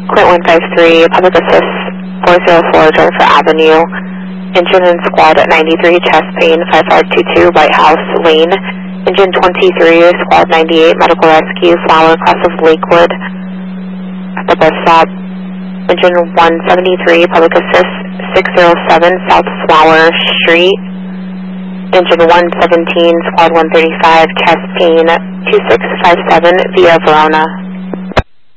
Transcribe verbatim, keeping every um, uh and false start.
Clint one five three, Public Assist four zero four, Jennifer Avenue. Engine and squad at ninety-three, chest pain, five five two two, White House Lane. Engine twenty-three, squad ninety-eight, medical rescue, Flower, cross of Lakewood at the bus stop. Engine one seventy-three, Public Assist six zero seven, South Flower Street. Engine one seventeen, squad one thirty-five, chest pain, two six five seven, via Verona.